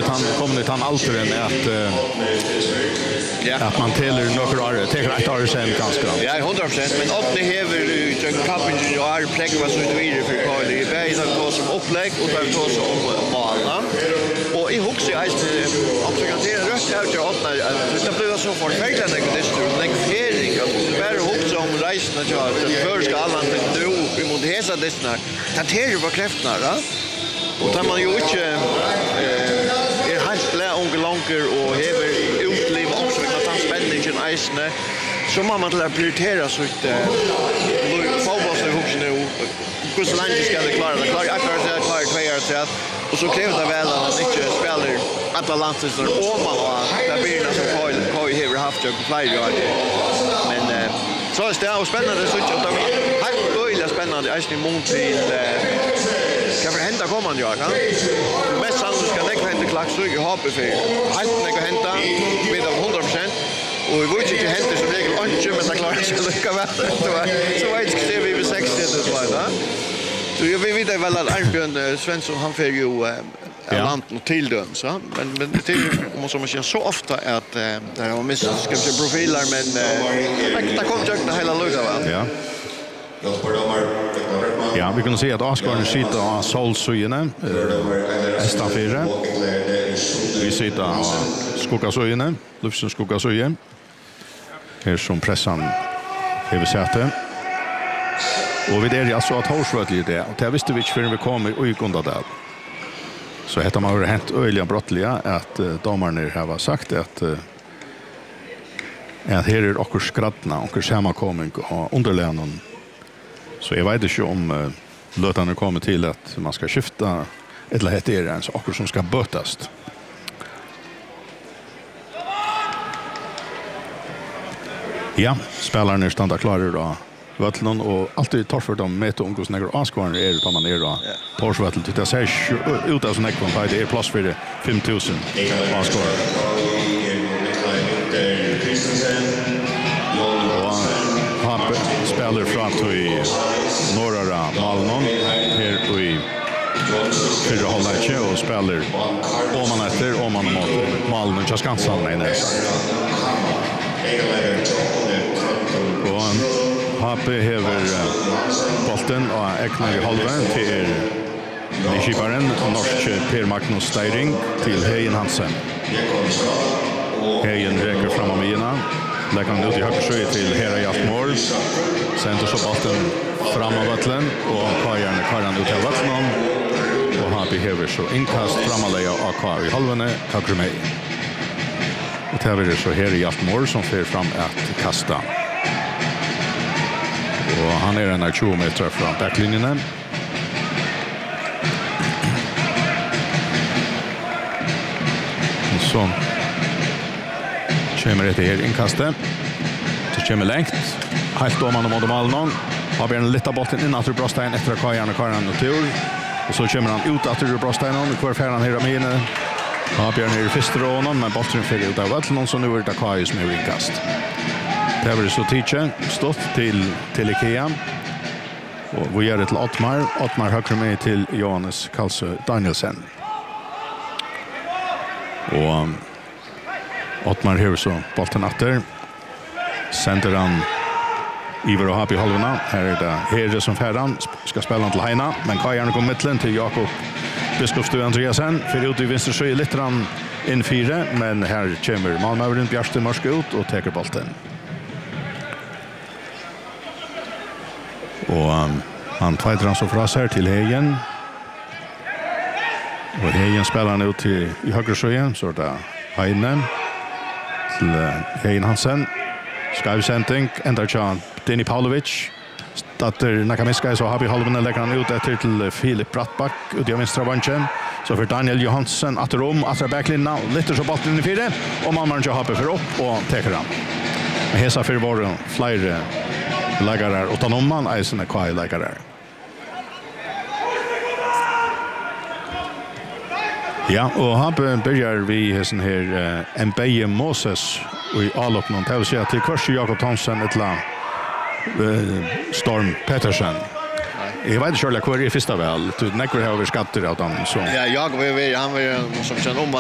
kommer det han alltid att man teller några år, tar ett år sen ganska. Ja, 100%, men åtne hever kampen och är präck vad så det vidare för Karl. Det är bättre att ta som upplägg och ta som måla. Och i hooks i ice observera rött här till åtne. Det blir så för fällande det står lägg fering att det bara hooks som reisen att göra. Det första allan det upp emot hesa dessna. Det här var kräftarna, va? Och tar man ju inte är helt blä ongelanker och hever utliv också att han spänningen isne så man måste prioritera så att fotboll så hooks nu hur så länge ska det klara akkurat 2 år så och så kräver det väl att inte spelar alla landsens och man där blir det så Koi hever haft jag flyger men så är det spännande så att det är spännande isne mot till kan hända kommer jag kan mest sannolikt ska det hända klack så jag hoppas för allt det kan hända med 100% och vi vill inte hända som regel inte men det klarar sig det kan vara så vet ska vi vid 60 det var va så jag vet väl att Arnbjörn Svensson han för ju land och tilldöm så men det måste man säga så ofta att det har missat ska vi profiler men det kommer jag inte hela lugga va ja. Ja, vi kan se att Asgården sitter av solsöjene, Estafire. Vi sitter av skoggasöjene, Lufsens skoggasöje. Här som pressan över sätet. Och vi är alltså att Horsvötlig det. Och det visste vi inte förrän vi kom i Ugunda där. Så heter man har hänt öjliga brottliga att domarna har sagt att här är också skrattna och sammankomning och underlönen. Så jag vet inte om lötarna kommer till att man ska skifta eller heter det en saker som ska bötas. Ja, spelarna stannar klara då. Vattnon och alltid tar för dem med ungos några Asgården är det man är då. Torsvattel det ser ut som en på det är plats för 5000 Asgården. Han spelar fram till norra Malmö här i fyra halvlek och spelar om man efter om man mot Malmö just ganska nej. Och HP hever bollen och äknar i halvan till Nishibaren och norsk Per Magnus Steiring till Hejen Hansen. Hejen räcker fram om igen. Lägger han ut i högersöj till Hera Hjaltmål. Sänder så bollen fram av vattlen och Kajan ut i vattnen. Och han behöver så inkast framåt av Kar i halvene höger med. Och det är så Hera Hjaltmål som för fram att kasta. Och han är en 20 meter från backlinjen. Så kommer det här inkastet. Så kommer längt. Helt då man mot Malmö. Har vi en liten bollen in efter Brostein efter Kajan och tur. Och så kommer han ut efter Brostein och kvar färran här med inne. Har Björn i första rånen men bollen flyger ut av vattnet så nu är det Kajan som är inkast. Det har så tidsje stått till Ikea. Och vi gör det till Ottmar högre med till Johannes Karlsö Danielsen. Och Ottmar har så bollen efter. Sänder han Ivar och Happy halvorna. Här är det Herre som färdan ska spela till Heina. Men Kajan kommer mittlen till Jakob Biskopstø Andreasen. För ut i vänster så är lite han in 4. Men här kommer Malmö runt Bjärsten Mörsk ut och tar bollen. Och han fightar han så fras här till Hejen. Och Hejen spelar nu till i högersöjen så det Heine till Hejen Hansen. Skrivsändning ända till Denny Pavlovic. Statter Nakamiska så har vi halvan lägger han ut efter till Filip Brattback ut i vänstra vanchen. Så för Daniel Johansson att rom att backlinjen lite så bollen i 4 och man måste hoppa för upp och ta han. Hesa för var flera lägare och ta man isen är kvar lägare. Ja, och han börjar vi hessen här MBE Moses och i allopnon till att säga till Kvarsi Jakob Thomsen ett la Storm Pettersson. Jag vet inte själv hur det är första väl. Du neckar över skatter åt honom så. Ja, jag var han var som sen om